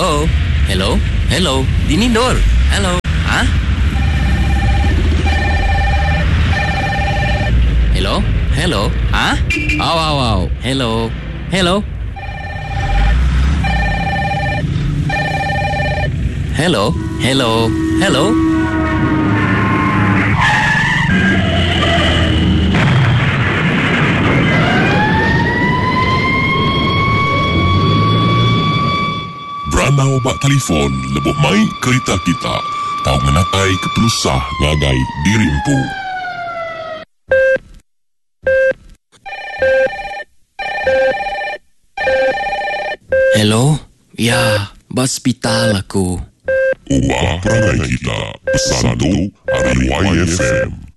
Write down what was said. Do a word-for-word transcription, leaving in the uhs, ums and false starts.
Hello? Hello? Hello? Dinindor? Hello? Ha? Hello? Hello? Ha? Aw, aw, aw. Hello? Hello? Hello? Hello? Hello? Beranau bak telefon lebih mai kereta kita. Tahu menatai kepelusah ngagai diri empu. Hello? Ya, hospital aku. Ubah perangai kita. Pesan tu hari Y F M.